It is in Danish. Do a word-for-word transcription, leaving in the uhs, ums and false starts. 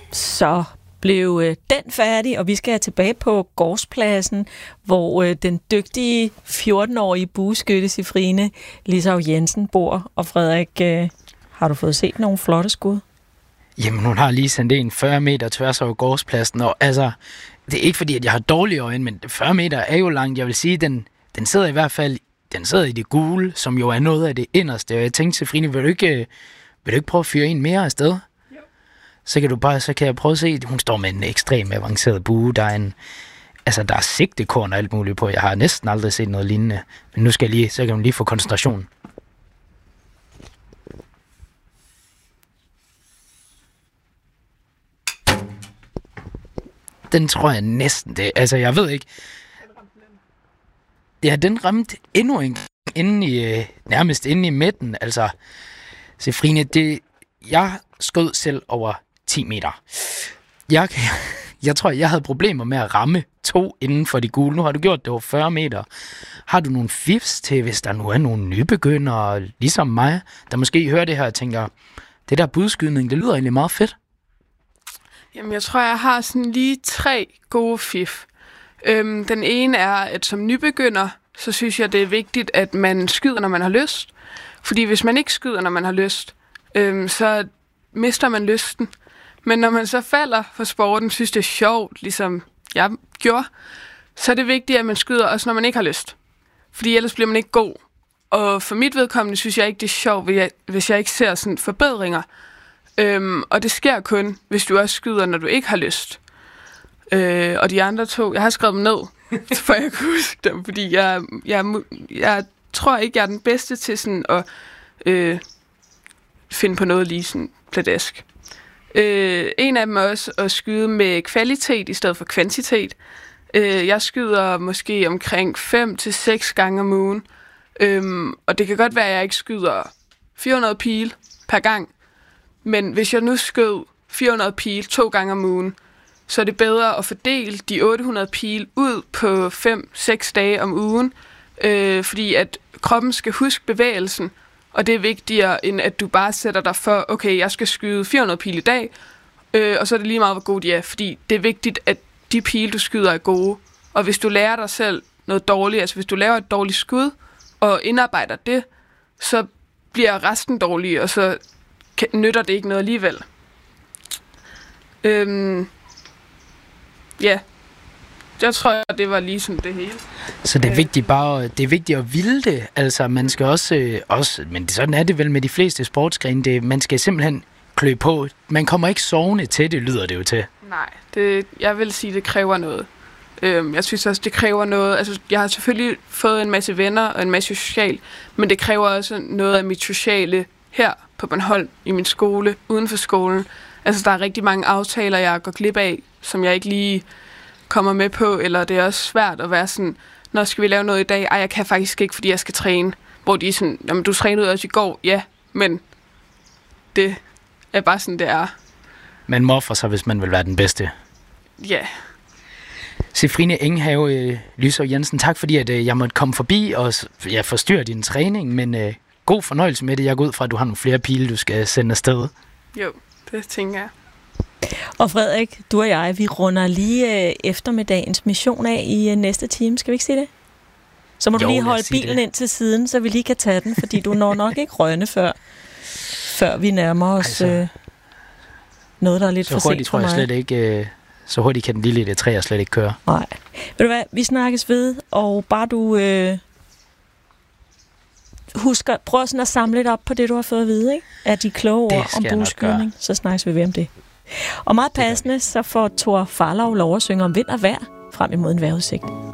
Så blev øh, den færdig, og vi skal tilbage på gårdspladsen, hvor øh, den dygtige fjorten-årige bueskytte Sefrine Lisau Jensen bor. Og Frederik, øh, har du fået set nogle flotte skud? Jamen, hun har lige sendt en fyrre meter tværs over gårdspladsen, og altså, det er ikke fordi, at jeg har dårlige øjne, men fyrre meter er jo langt. Jeg vil sige, den, den sidder i hvert fald, den sidder i det gule, som jo er noget af det inderste. Og jeg tænkte, Sefrine, vil du ikke, vil du ikke prøve at fyre en mere afsted? Jo. Så kan du bare, så kan jeg prøve at se, hun står med en ekstrem avanceret bue. Der er en, altså, der er sigtekorn og alt muligt på. Jeg har næsten aldrig set noget lignende. Men nu skal jeg lige, så kan hun lige få koncentration. Den tror jeg næsten det. Altså, jeg ved ikke. Ja, den ramte endnu en inde i, nærmest inde i midten. Altså, Sefrine, det, jeg skød selv over ti meter. Jeg, jeg tror, jeg havde problemer med at ramme to inden for de gule. Nu har du gjort det over fyrre meter. Har du nogle fifs til, hvis der nu er nogle nybegyndere, ligesom mig, der måske hører det her og tænker, det der budskydning, det lyder egentlig meget fedt. Jamen, jeg tror, jeg har sådan lige tre gode fif. Øhm, den ene er, at som nybegynder, så synes jeg, det er vigtigt, at man skyder, når man har lyst. Fordi hvis man ikke skyder, når man har lyst, øhm, så mister man lysten. Men når man så falder for sporten, synes det er sjovt, ligesom jeg gjorde, så er det vigtigt, at man skyder også, når man ikke har lyst. Fordi ellers bliver man ikke god. Og for mit vedkommende synes jeg ikke, det er sjovt, hvis jeg ikke ser sådan forbedringer. Øhm, og det sker kun, hvis du også skyder, når du ikke har lyst. Øh, og de andre to, jeg har skrevet dem ned, for jeg kan huske dem, fordi jeg, jeg, jeg tror ikke, jeg er den bedste til sådan at øh, finde på noget lige sådan pladask. Øh, en af dem er også at skyde med kvalitet i stedet for kvantitet. Øh, jeg skyder måske omkring fem til seks gange om ugen, øh, og det kan godt være, at jeg ikke skyder fire hundrede pile per gang. Men hvis jeg nu skød fire hundrede pile to gange om ugen, så er det bedre at fordele de otte hundrede pile ud på fem til seks dage om ugen, øh, fordi at kroppen skal huske bevægelsen, og det er vigtigere, end at du bare sætter dig for, okay, jeg skal skyde fire hundrede pile i dag, øh, og så er det lige meget, hvor god de er, fordi det er vigtigt, at de pile, du skyder, er gode. Og hvis du lærer dig selv noget dårligt, altså hvis du laver et dårligt skud, og indarbejder det, så bliver resten dårlig, og så nytter det ikke noget alligevel. Øhm, ja, jeg tror, det var lige sådan det hele. Så det er vigtigt bare, det er vigtigt at ville det. Altså, man skal også, øh, også men sådan er det vel med de fleste sportsgrene, det, man skal simpelthen klø på. Man kommer ikke sovende til det, lyder det jo til. Nej, det, jeg vil sige, det kræver noget. Øhm, jeg synes også, det kræver noget. Altså, jeg har selvfølgelig fået en masse venner og en masse social, men det kræver også noget af mit sociale her på Bornholm, i min skole, uden for skolen. Altså, der er rigtig mange aftaler, jeg går glip af, som jeg ikke lige kommer med på, eller det er også svært at være sådan, når skal vi lave noget i dag? Ej, jeg kan faktisk ikke, fordi jeg skal træne. Hvor de er sådan, jamen, du trænede også i går, ja, men det er bare sådan, det er. Man må ofre sig, hvis man vil være den bedste. Ja. Sefrine Enghave øh, Lisau Jensen, tak fordi at, øh, jeg måtte komme forbi og ja, forstyrre din træning, men øh, god fornøjelse med det. Jeg går ud fra, at du har nogle flere pile, du skal sende afsted. Jo, det tænker jeg. Og Frederik, du og jeg, vi runder lige øh, eftermiddagens mission af i øh, næste time. Skal vi ikke sige det? Så må jo, du lige holde bilen det. ind til siden, så vi lige kan tage den, fordi du når nok ikke rønne før, før vi nærmer os altså, øh, noget, der er lidt for sent for mig. Så hurtigt tror jeg slet ikke... Øh, så hurtigt kan den lille det træ slet ikke køre. Nej. Ved du hvad, vi snakkes ved, og bare du... Øh, husker, prøv sådan at samle lidt op på det, du har fået at vide, ikke? Af de kloge ord om bueskydning, så snakkes vi ved om det. Og meget passende, så får Thor Farlov lov at synge om vind og vejr frem imod en vejrudsigt.